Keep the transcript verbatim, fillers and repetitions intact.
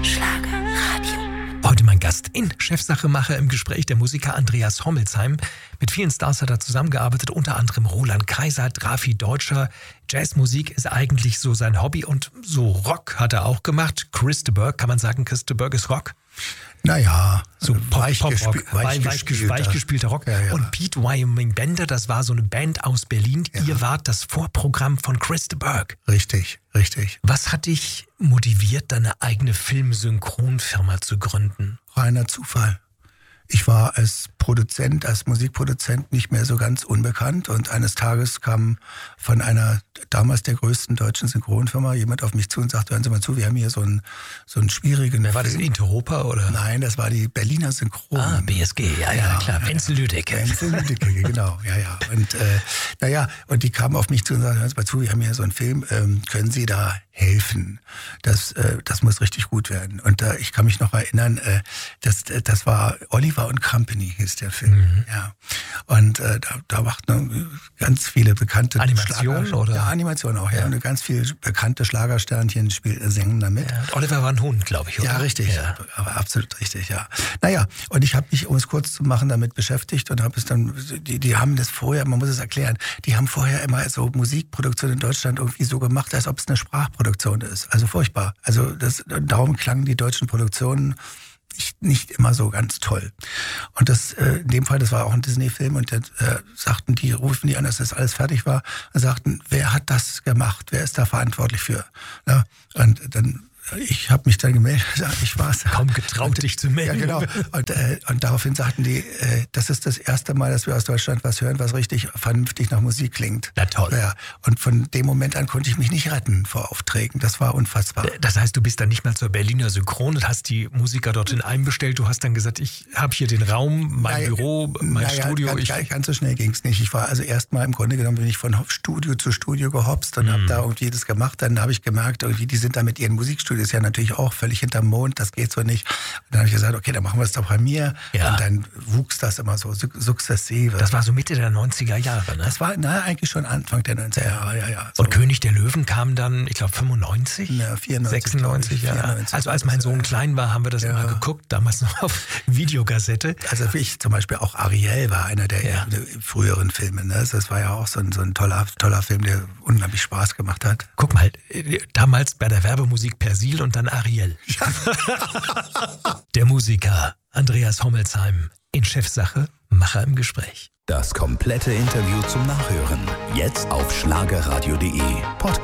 Schlagerradio. Heute mein Gast in Chefsachemacher im Gespräch, der Musiker Andreas Hommelsheim. Mit vielen Stars hat er zusammengearbeitet, unter anderem Roland Kaiser, Drafi Deutscher. Jazzmusik ist eigentlich so sein Hobby und so Rock hat er auch gemacht. Chris de Burgh, kann man sagen, Chris de Burgh ist Rock? Naja, so Pop, weich, Pop gespie Rock, weich, weich, gespielter. weich gespielter Rock. Ja, ja. Und Pete Wyoming Bender, das war so eine Band aus Berlin. Ja. Ihr wart das Vorprogramm von Chris de Burgh. Richtig, richtig. Was hat dich motiviert, deine eigene Filmsynchronfirma zu gründen? Reiner Zufall. Ich war als Produzent, als Musikproduzent nicht mehr so ganz unbekannt und eines Tages kam von einer damals der größten deutschen Synchronfirma jemand auf mich zu und sagte, hören Sie mal zu, wir haben hier so einen, so einen schwierigen... Wer war das, Interopa oder? Nein, das war die Berliner Synchron. Ah, B S G, ja, ja, ja klar, ja, Wenzel Lüdecke. Wenzel Lüdecke, genau, ja, ja. Und äh, naja, und die kamen auf mich zu und sagten, hören Sie mal zu, wir haben hier so einen Film, ähm, können Sie da helfen? Das, äh, das muss richtig gut werden. Und äh, ich kann mich noch erinnern, äh, das, das war Oliver und Company hieß der Film. Mhm. Ja. Und äh, da, da machten ganz viele bekannte Animation oder? Ja, Animation auch, ja. ja. Und ganz viele bekannte Schlagersternchen spielen, singen damit. Ja. Oliver war ein Hund, glaube ich, oder? Ja, richtig. Ja. Aber absolut richtig, ja. Naja, und ich habe mich, um es kurz zu machen, damit beschäftigt und habe es dann, die, die haben das vorher, man muss es erklären, die haben vorher immer so Musikproduktion in Deutschland irgendwie so gemacht, als ob es eine Sprachproduktion ist. Also furchtbar. Also das, darum klangen die deutschen Produktionen Nicht, nicht immer so ganz toll. Und das, äh, in dem Fall, das war auch ein Disney-Film und dann äh, sagten die, rufen die an, dass das alles fertig war und sagten, wer hat das gemacht? Wer ist da verantwortlich für? Ja, und dann ich habe mich dann gemeldet, ich war es. Kaum getraut, und, dich zu melden. Ja, genau. Und, äh, und daraufhin sagten die, äh, das ist das erste Mal, dass wir aus Deutschland was hören, was richtig vernünftig nach Musik klingt. Na toll. Ja, und von dem Moment an konnte ich mich nicht retten vor Aufträgen. Das war unfassbar. Das heißt, du bist dann nicht mal zur Berliner Synchron und hast die Musiker dorthin einbestellt. Du hast dann gesagt, ich habe hier den Raum, mein naja, Büro, mein naja, Studio. Ganz, ich ganz so schnell ging es nicht. Ich war also erstmal im Grunde genommen, bin ich von Studio zu Studio gehopst und mm. habe da irgendwie das gemacht. Dann habe ich gemerkt, irgendwie, die sind da mit ihren Musikstudios ja natürlich auch völlig hinterm Mond, das geht so nicht. Und dann habe ich gesagt, okay, dann machen wir es doch bei mir. Ja. Und dann wuchs das immer so sukzessive. Das war so Mitte der neunziger Jahre, ne? Das war na, eigentlich schon Anfang der neunziger Jahre, ja, ja. So. Und König der Löwen kam dann, ich glaube, fünfundneunzig? Ja, vierundneunzig, sechsundneunzig, ja. vierundneunzig, also als mein Sohn klein war, haben wir das ja. immer geguckt, damals noch auf Videokassette. Also für ich zum Beispiel auch Ariel war einer der ja. früheren Filme. Ne? Das war ja auch so ein, so ein toller, toller Film, der unheimlich Spaß gemacht hat. Guck mal, damals bei der Werbemusik Persil und dann Ariel. Ja. Der Musiker Andreas Hommelsheim in Chefsache, Macher im Gespräch. Das komplette Interview zum Nachhören. Jetzt auf schlagerradio punkt de Podcast.